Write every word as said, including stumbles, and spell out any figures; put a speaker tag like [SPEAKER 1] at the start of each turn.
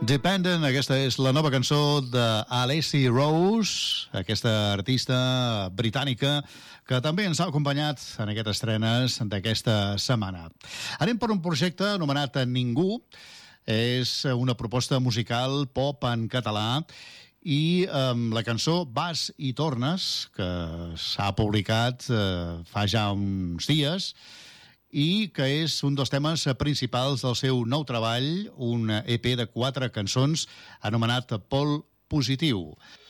[SPEAKER 1] Dependent, aquesta és la nova cançó d'Alessi Rose, aquesta artista britànica que també ens ha acompanyat en aquestes estrenes d'aquesta setmana. Anem per un projecte anomenat Ningú. És una proposta musical pop en català i amb la cançó Vas i tornes, que s'ha publicat eh, fa ja uns dies, i que és un dels temes principals del seu nou treball, un E P de quatre cançons anomenat Pol Positiu.